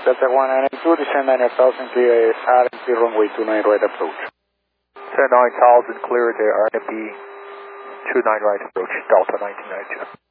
Delta 192, descend 9000 clear RMP runway 29 right approach. Descend 9000 clear to RMP 29 right approach, Delta 1992.